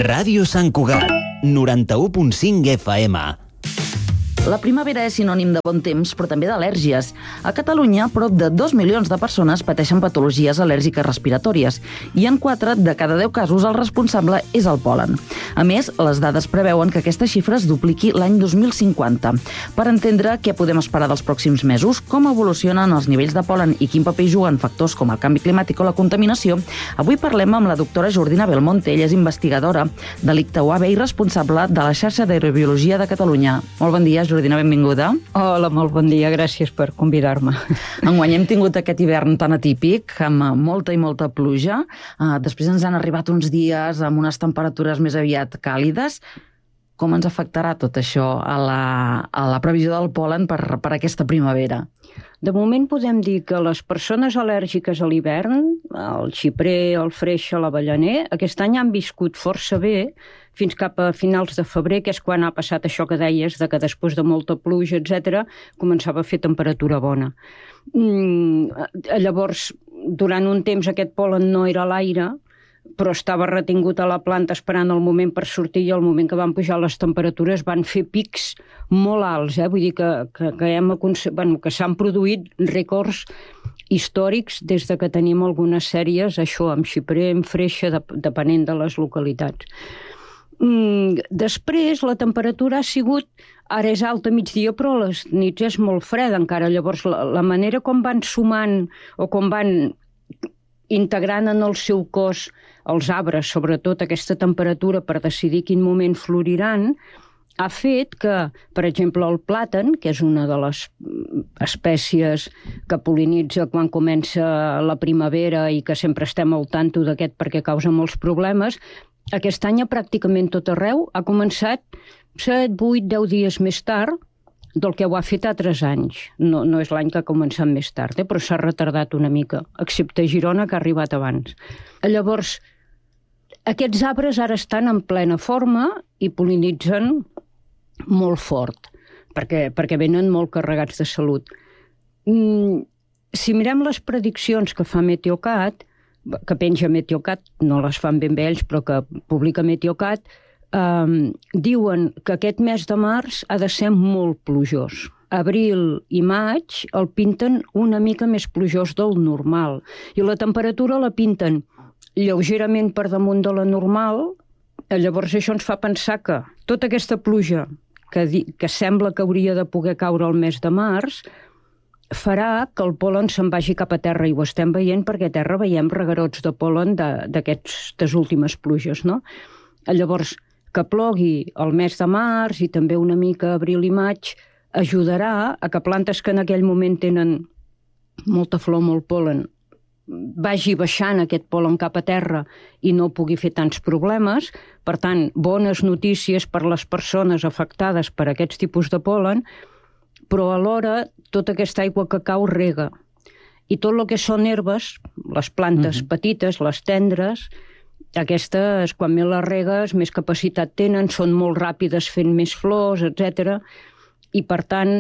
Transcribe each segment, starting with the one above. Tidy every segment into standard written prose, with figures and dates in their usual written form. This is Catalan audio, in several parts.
Ràdio Sant Cugat, 91.5 FM. La primavera és sinònim de bon temps, però també d'al·lèrgies. A Catalunya, prop de 2 milions de persones pateixen patologies al·lèrgiques respiratòries i en 4 de cada 10 casos el responsable és el pol·len. A més, les dades preveuen que aquesta xifra es dupliqui l'any 2050. Per entendre què podem esperar dels pròxims mesos, com evolucionen els nivells de pol·len i quin paper juguen factors com el canvi climàtic o la contaminació, avui parlem amb la doctora Jordina Belmonte. Ella és investigadora de l'ICTA-UAB i responsable de la xarxa d'aerobiologia de Catalunya. Molt bon dia, Jordina, benvinguda. Hola, molt bon dia, gràcies per convidar-me. Enguany hem tingut aquest hivern tan atípic, amb molta i molta pluja. Després ens han arribat uns dies amb unes temperatures més aviat càlides. Com ens afectarà tot això a la previsió del pol·len per aquesta primavera? De moment podem dir que les persones al·lèrgiques a l'hivern, el xiprer, el freixe, l'avellaner, aquest any han viscut força bé fins cap a finals de febrer, que és quan ha passat això que deies, de que després de molta pluja, etc., començava a fer temperatura bona. Llavors, durant un temps aquest pol·len no era a l'aire, però estava retingut a la planta esperant el moment per sortir, i al moment que van pujar les temperatures van fer pics molt alts. Vull dir que s'han produït rècords històrics des de que tenim algunes sèries, això, amb xiprer, amb freixa, depenent de les localitats. Després la temperatura ha sigut, ara és alta a migdia, però a les nits és molt freda encara. Llavors la manera com van sumant o com van integrant en el seu cos els arbres, sobretot aquesta temperatura, per decidir quin moment floriran, ha fet que, per exemple, el plàtan, que és una de les espècies que pol·linitza quan comença la primavera i que sempre estem al tanto d'aquest perquè causa molts problemes, aquest any pràcticament tot arreu ha començat 7, 8, 10 dies més tard del que ho ha fet altres anys. No és l'any que ha començat més tard, però s'ha retardat una mica, excepte Girona, que ha arribat abans. Llavors, aquests arbres ara estan en plena forma i pol·linitzen molt fort, perquè venen molt carregats de salut. Si mirem les prediccions que fa Meteocat, que penja Meteocat, no les fan ben bé ells, però que publica Meteocat, diuen que aquest mes de març ha de ser molt plujós. Abril i maig el pinten una mica més plujós del normal, i la temperatura la pinten lleugerament per damunt de la normal. Llavors això ens fa pensar que tota aquesta pluja que sembla que hauria de poder caure el mes de març farà que el pol·len se'n vagi cap a terra, i ho estem veient perquè a terra veiem reguerots de pol·len d'aquestes últimes pluges, no? Llavors, que plogui el mes de març i també una mica abril i maig ajudarà a que plantes que en aquell moment tenen molta flor, molt pol·len, vagi baixant aquest pol·len cap a terra i no pugui fer tants problemes. Per tant, bones notícies per les persones afectades per aquests tipus de pol·len, però alhora tota aquesta aigua que cau rega. I tot el que són herbes, les plantes petites, les tendres, aquestes, quan més les regues, més capacitat tenen, són molt ràpides fent més flors, etc. I, per tant,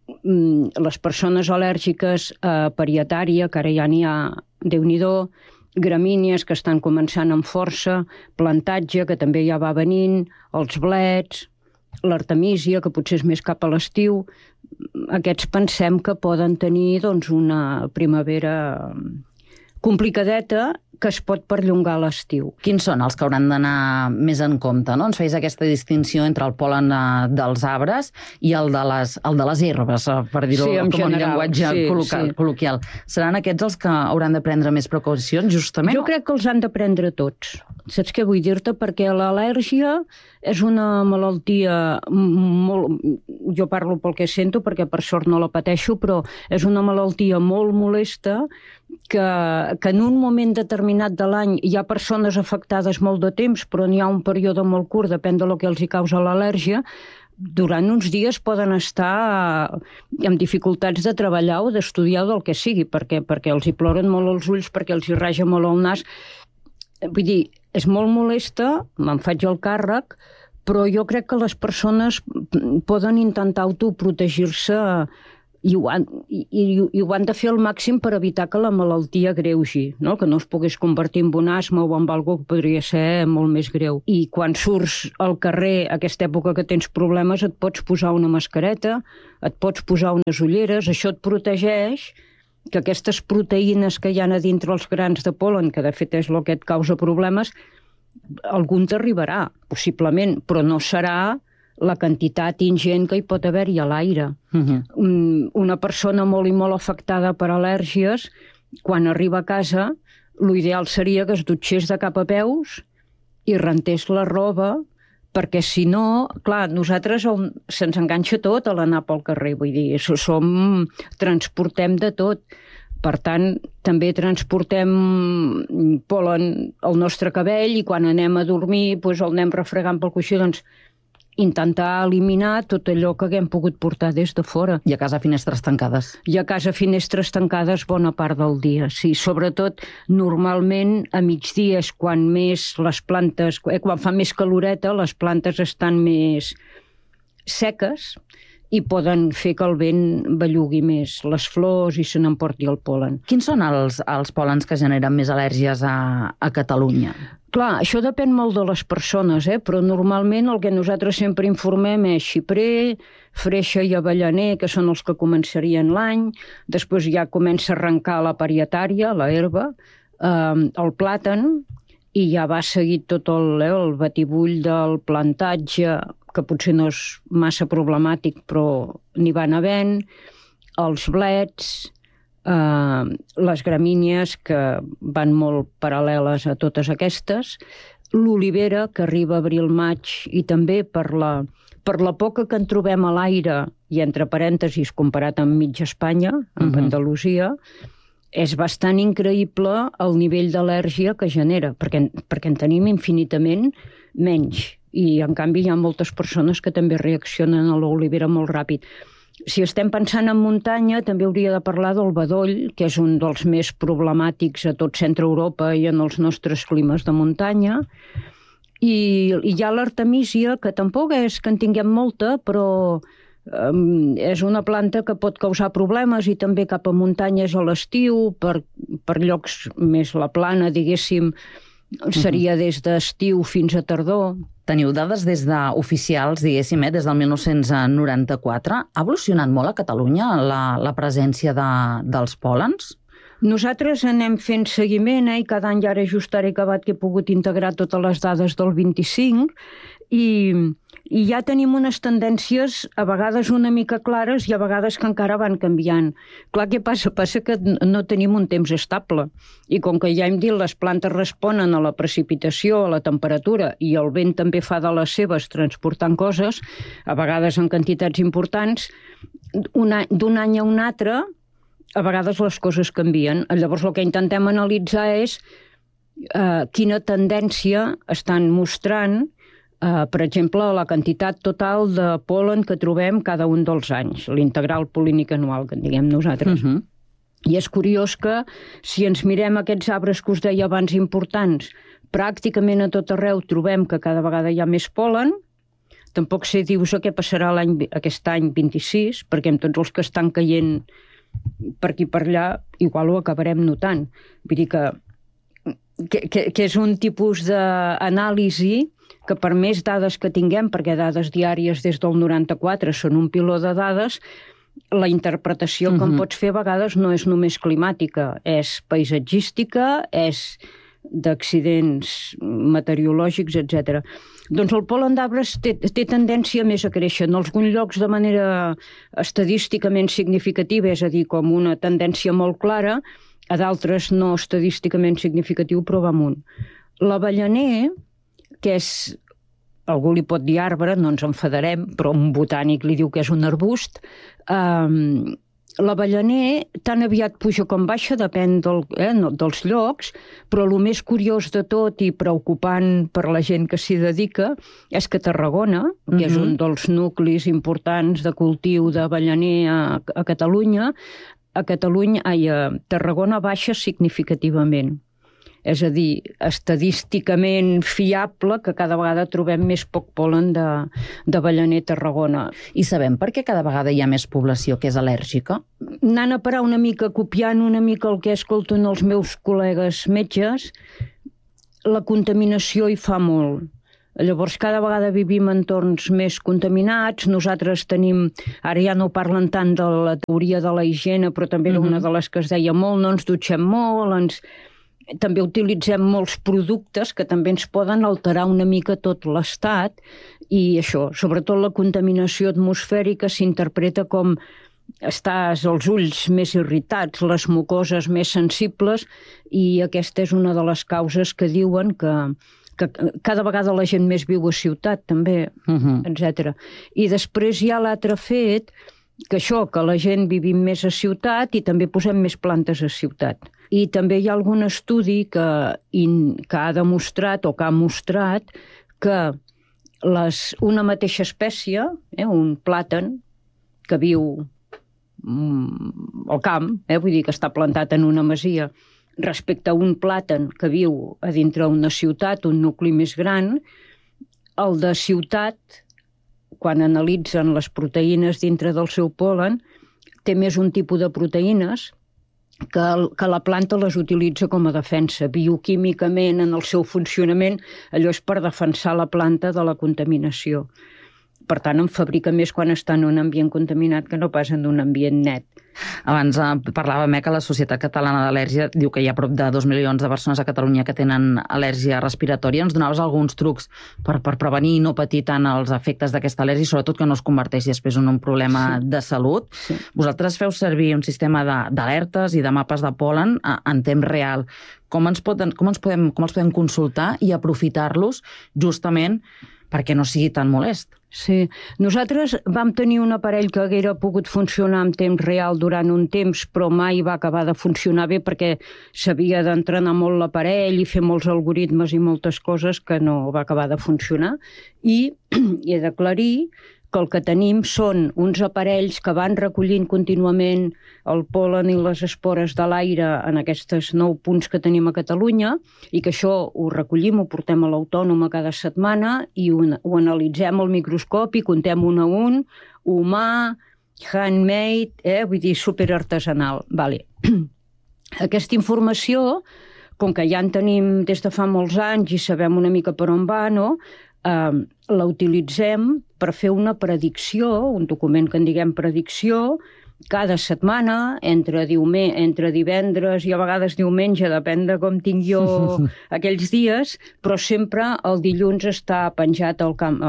les persones al·lèrgiques a parietària, que ara ja n'hi ha, Déu-n'hi-do, gramínies, que estan començant amb força, plantatge, que també ja va venint, els blets, l'artemísia, que potser és més cap a l'estiu, aquests pensem que poden tenir una primavera complicadeta que es pot perllongar a l'estiu. Quins són els que hauran d'anar més en compte, no? Ens feies aquesta distinció entre el pol·len dels arbres i el de les herbes, per dir-ho com un llenguatge col·loquial. Seran aquests els que hauran de prendre més precaucions, justament? Jo crec que els han de prendre tots. Saps què vull dir-te? Perquè l'al·lèrgia és una malaltia molt... Jo parlo pel que sento, perquè per sort no la pateixo, però és una malaltia molt molesta que en un moment determinat de l'any hi ha persones afectades molt de temps, però n'hi ha un període molt curt, depèn del que els hi causa l'al·lèrgia, durant uns dies poden estar amb dificultats de treballar o d'estudiar del que sigui, perquè els hi ploren molt els ulls, perquè els hi raja molt el nas. Vull dir, és molt molesta, me'n faig el càrrec, però jo crec que les persones poden intentar autoprotegir-se i ho han de fer al màxim per evitar que la malaltia greugi, no? Que no es pogués convertir en un asma o en algo que podria ser molt més greu. I quan surts al carrer, aquesta època que tens problemes, et pots posar una mascareta, et pots posar unes ulleres, això et protegeix que aquestes proteïnes que hi ha a dintre els grans de pol·len, que de fet és el que et causa problemes, algun t'arribarà, possiblement, però no serà la quantitat ingent que hi pot haver-hi a l'aire. Una persona molt i molt afectada per al·lèrgies, quan arriba a casa, l'ideal seria que es dutxés de cap a peus i rentés la roba, perquè si no, clar, nosaltres se'ns enganxa tot a l'anar pel carrer, vull dir, transportem de tot. Per tant, també transportem pol·len al nostre cabell i quan anem a dormir el anem refregant pel coixí, doncs intentar eliminar tot allò que haguem pogut portar des de fora. I a casa finestres tancades. I a casa finestres tancades bona part del dia, sí. Sobretot, normalment, a migdia és quan més les plantes, quan fa més caloreta, les plantes estan més seques i poden fer que el vent bellugui més les flors i se n'emporti el pol·len. Quins són els pol·lens que generen més al·lèrgies a Catalunya? Clar, això depèn molt de les persones, però normalment el que nosaltres sempre informem és xiprer, freixa i avellaner, que són els que començarien l'any, després ja comença a arrencar la parietària, la herba, el plàtan, i ja va seguir tot el batibull del plantatge, que potser no és massa problemàtic, però n'hi van havent, els blets, les gramínies, que van molt paral·leles a totes aquestes, l'olivera, que arriba a abril-maig, i també per la poca que en trobem a l'aire, i entre parèntesis comparat amb mitja Espanya, amb Andalusia, és bastant increïble el nivell d'al·lèrgia que genera, perquè en tenim infinitament menys. I, en canvi, hi ha moltes persones que també reaccionen a l'olivera molt ràpid. Si estem pensant en muntanya, també hauria de parlar del bedoll, que és un dels més problemàtics a tot centre Europa i en els nostres climes de muntanya. I hi ha l'artemísia, que tampoc és que en tinguem molta, però és una planta que pot causar problemes i també cap a muntanyes a l'estiu, per llocs més la plana, diguéssim, seria des d'estiu fins a tardor. Teniu dades oficials, diguéssim, des del 1994. Ha evolucionat molt a Catalunya la presència dels pòlens? Nosaltres anem fent seguiment i cada any, ara just ara he acabat que he pogut integrar totes les dades del 25 i ja tenim unes tendències a vegades una mica clares i a vegades que encara van canviant. Clar, què passa? Passa que no tenim un temps estable i com que ja hem dit les plantes responen a la precipitació, a la temperatura i el vent també fa de les seves transportant coses, a vegades en quantitats importants, d'un any a un altre a vegades les coses canvien. Llavors el que intentem analitzar és quina tendència estan mostrant, per exemple, la quantitat total de pol·len que trobem cada un dels anys, l'integral pol·línic anual, que en diguem nosaltres. I és curiós que, si ens mirem aquests arbres que us deia abans importants, pràcticament a tot arreu trobem que cada vegada hi ha més pol·len. Tampoc sé dir-vos què passarà aquest any 26, perquè amb tots els que estan caient per aquí per allà, igual ho acabarem notant. Vull dir que és un tipus d'anàlisi que per més dades que tinguem, perquè dades diàries des del 94 són un piló de dades, la interpretació que en pots fer a vegades no és només climàtica, és paisatgística, és d'accidents meteorològics, etc. Doncs el pol·len d'arbres té tendència més a créixer. En alguns llocs de manera estadísticament significativa, és a dir, com una tendència molt clara, a d'altres no estadísticament significatiu, però va amunt. L'avellaner, que és, algú li pot dir arbre, no ens enfadarem, però un botànic li diu que és un arbust, l'avellaner tan aviat puja com baixa, depèn dels llocs, però el més curiós de tot i preocupant per la gent que s'hi dedica és que Tarragona, que és un dels nuclis importants de cultiu d'avellaner a Catalunya, a Tarragona baixa significativament. És a dir, estadísticament fiable, que cada vegada trobem més poc pol·len d'avellaner a Tarragona. I sabem per què cada vegada hi ha més població que és al·lèrgica? Anant a parar una mica, copiant una mica el que escolten els meus col·legues metges, la contaminació hi fa molt. Llavors, cada vegada vivim en entorns més contaminats. Nosaltres tenim, ara ja no parlen tant de la teoria de la higiene, però també era una de les que es deia molt, no ens dutxem molt, també utilitzem molts productes que també ens poden alterar una mica tot l'estat, i això, sobretot la contaminació atmosfèrica s'interpreta com estàs els ulls més irritats, les mucoses més sensibles, i aquesta és una de les causes que diuen que cada vegada la gent més viu a ciutat, també, etc. I després hi ha l'altre fet, que la gent vivim més a ciutat i també posem més plantes a ciutat. I també hi ha algun estudi que ha demostrat o que ha mostrat que una mateixa espècie, un plàtan que viu al camp, vull dir que està plantat en una masia, respecte a un plàtan que viu a dintre una ciutat, un nucli més gran, el de ciutat, quan analitzen les proteïnes dintre del seu pol·len, té més un tipus de proteïnes que la planta les utilitza com a defensa. Bioquímicament, en el seu funcionament, allò és per defensar la planta de la contaminació. Per tant, en fabrica més quan està en un ambient contaminat que no pas en un ambient net. Abans parlàvem que la Societat Catalana d'Al·lèrgia diu que hi ha prop de 2 milions de persones a Catalunya que tenen al·lèrgia respiratòria. Ens donaves alguns trucs per prevenir i no patir tant els efectes d'aquesta al·lèrgia, sobretot que no es converteixi després en un problema de salut. Sí. Vosaltres feu servir un sistema d'alertes i de mapes de pol·len en temps real. Com els podem consultar i aprofitar-los justament perquè no sigui tan molest? Sí. Nosaltres vam tenir un aparell que haguera pogut funcionar en temps real durant un temps, però mai va acabar de funcionar bé perquè s'havia d'entrenar molt l'aparell i fer molts algoritmes i moltes coses que no va acabar de funcionar. I he d'aclarir que el que tenim són uns aparells que van recollint contínuament el pol·len i les espores de l'aire en aquests 9 punts que tenim a Catalunya, i que això ho recollim, ho portem a l'Autònoma cada setmana i ho analitzem al microscopi, contem un a un, humà, handmade, vull dir, superartesanal. Vale. Aquesta informació, com que ja en tenim des de fa molts anys i sabem una mica per on va, no?, la utilitzem per fer una predicció, un document que en diguem predicció, cada setmana, entre divendres i a vegades diumenge, depèn de com tinc jo aquells dies, però sempre el dilluns està penjat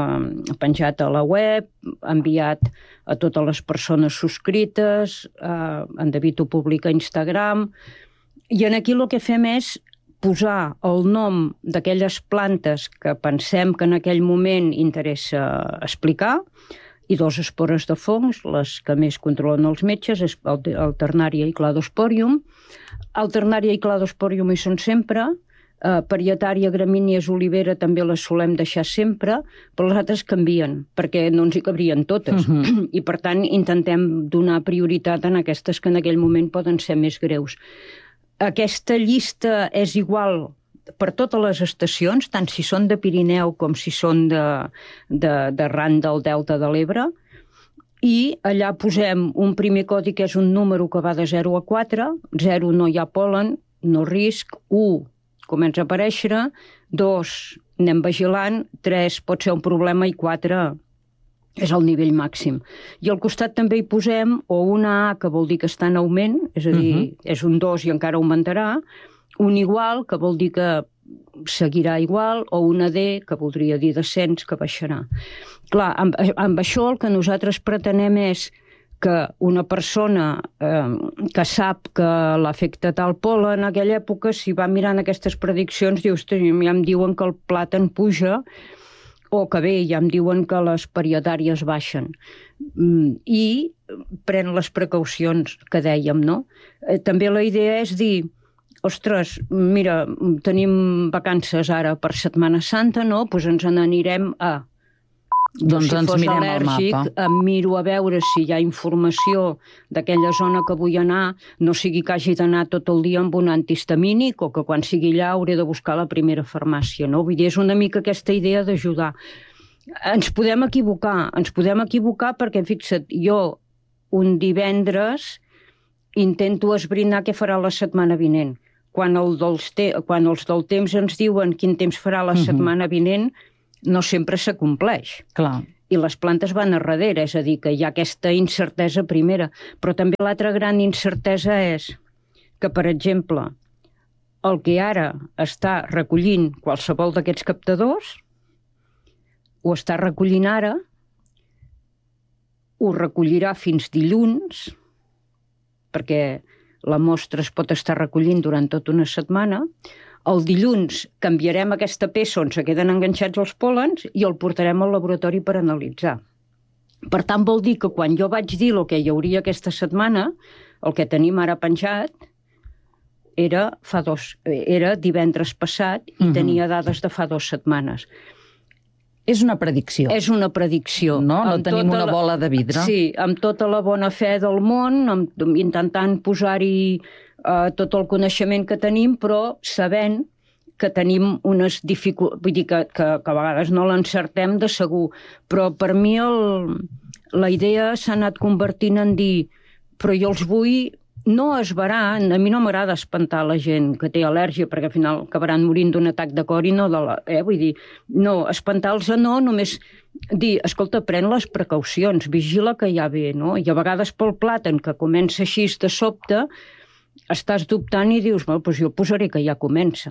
a la web, enviat a totes les persones subscrites, en David ho publica a Instagram, i aquí el que fem és posar el nom d'aquelles plantes que pensem que en aquell moment interessa explicar, i 2 espores de fongs, les que més controlen els metges, és Alternària i Cladosporium. Alternària i Cladosporium hi són sempre, Parietària, Gramínies, Olivera també les solem deixar sempre, però les altres canvien, perquè no ens hi cabrien totes. I per tant intentem donar prioritat en aquestes que en aquell moment poden ser més greus. Aquesta llista és igual per totes les estacions, tant si són de Pirineu com si són d'arran del Delta de l'Ebre, i allà posem un primer codi que és un número que va de 0 a 4, 0 no hi ha pol·len, no risc, 1 comença a aparèixer, 2 anem vigilant, 3 pot ser un problema i 4 és el nivell màxim. I al costat també hi posem o una A, que vol dir que està en augment, és a dir, és un 2 i encara augmentarà, un igual, que vol dir que seguirà igual, o una D, que voldria dir descens, que baixarà. Clar, amb això el que nosaltres pretenem és que una persona que sap que l'afecta tal pol·len en aquella època, si va mirant aquestes prediccions, diu, ja em diuen que el plàtan puja, o que bé, ja em diuen que les parietàries baixen. I pren les precaucions que dèiem, no? També la idea és dir, ostres, mira, tenim vacances ara per Setmana Santa, no? Doncs ens n'anirem a Doncs ens mirem el al·lèrgic, mapa. em miro a veure si hi ha informació d'aquella zona que vull anar, no sigui que hagi d'anar tot el dia amb un antihistamínic o que quan sigui allà hauré de buscar la primera farmàcia, no? Vull dir, és una mica aquesta idea d'ajudar. Ens podem equivocar perquè, fixa't, jo un divendres intento esbrinar què farà la setmana vinent. Quan els del temps ens diuen quin temps farà la setmana vinent, no sempre s'acompleix. Clar. I les plantes van a darrere, és a dir, que hi ha aquesta incertesa primera. Però també l'altra gran incertesa és que, per exemple, el que ara està recollint qualsevol d'aquests captadors, ho està recollint ara, ho recollirà fins dilluns, perquè la mostra es pot estar recollint durant tota una setmana. El dilluns canviarem aquesta peça on se queden enganxats els pòlens i el portarem al laboratori per analitzar. Per tant, vol dir que quan jo vaig dir el que hi hauria aquesta setmana, el que tenim ara penjat era divendres passat i tenia dades de fa 2 setmanes. És una predicció. És una predicció. No tenim una bola de vidre. Sí, amb tota la bona fe del món, intentant posar-hi tot el coneixement que tenim, però sabent que tenim unes dificultats, vull dir que a vegades no l'encertem de segur. Però per mi la idea s'ha anat convertint en dir però jo els vull no esverar, a mi no m'agrada espantar la gent que té al·lèrgia, perquè al final acabaran morint d'un atac de cor i no de la... vull dir, no, espantar-los no, només dir, escolta, pren les precaucions, vigila que ja ve, no? I a vegades pel plàtan, que comença així de sobte, estàs dubtant i dius, doncs jo posaré que ja comença.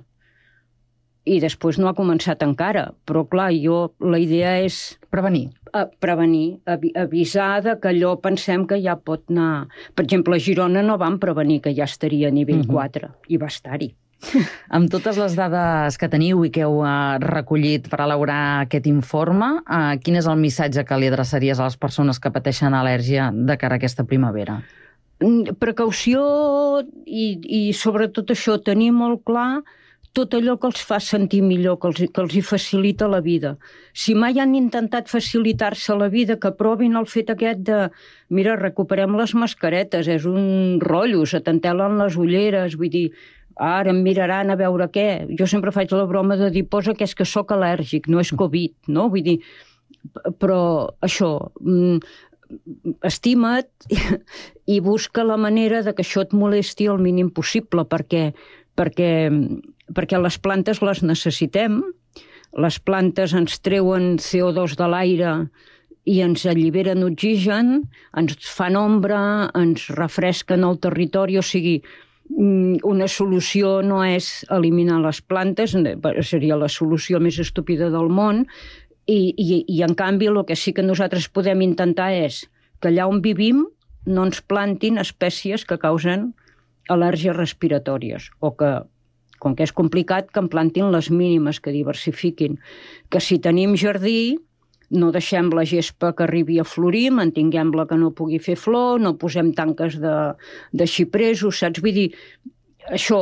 I després no ha començat encara, però clar, la idea és... Prevenir, avisar que allò pensem que ja pot anar... Per exemple, a Girona no van prevenir que ja estaria a nivell 4, i va estar-hi. Amb totes les dades que teniu i que heu recollit per elaborar aquest informe, quin és el missatge que li adreçaries a les persones que pateixen al·lèrgia de cara a aquesta primavera? Precaució i sobretot això, tenir molt clar tot allò que els fa sentir millor, que els hi facilita la vida. Si mai han intentat facilitar-se la vida, que provin el fet aquest de mira, recuperem les mascaretes, és un rotllo, se t'entelen les ulleres, vull dir, ara em miraran a veure què. Jo sempre faig la broma de dir, posa que és que sóc al·lèrgic, no és Covid, no? Vull dir, però això, estima't i busca la manera de que això et molesti el mínim possible, perquè les plantes les necessitem, les plantes ens treuen CO2 de l'aire i ens alliberen oxigen, ens fan ombra, ens refresquen el territori, o sigui, una solució no és eliminar les plantes, seria la solució més estúpida del món, i en canvi el que sí que nosaltres podem intentar és que allà on vivim no ens plantin espècies que causen al·lèrgies respiratòries, o que, com que és complicat, que en plantin les mínimes, que diversifiquin. Que si tenim jardí, no deixem la gespa que arribi a florir, mantinguem-la que no pugui fer flor, no posem tanques de xipresos, saps? Vull dir, això,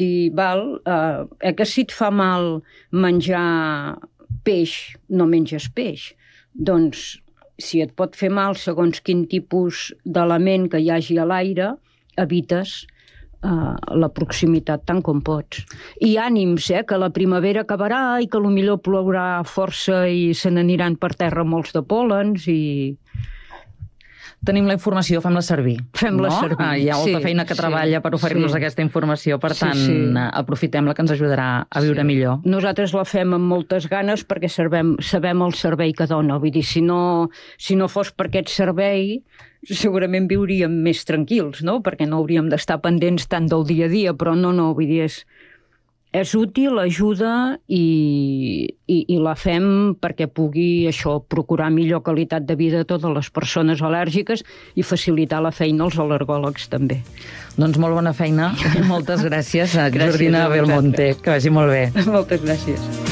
que si et fa mal menjar peix, no menges peix. Doncs, si et pot fer mal segons quin tipus d'element que hi hagi a l'aire, evites la proximitat tant com pots. I ànims, que la primavera acabarà i que potser plourà força i se n'aniran per terra molts de pòlens i... Tenim la informació, fem-la servir. Fem-la servir. Hi ha molta feina que treballa per oferir-nos aquesta informació, per tant, aprofitem-la, que ens ajudarà a viure millor. Nosaltres la fem amb moltes ganes perquè sabem el servei que dona. Vull dir, si no fos per aquest servei, segurament viuríem més tranquils, no? Perquè no hauríem d'estar pendents tant del dia a dia, però no, vull dir, és útil, ajuda i la fem perquè pugui procurar millor qualitat de vida a totes les persones al·lèrgiques i facilitar la feina als al·lergòlegs també. Doncs molt bona feina i moltes gràcies a Jordina Belmonte. Que vagi molt bé. Moltes gràcies.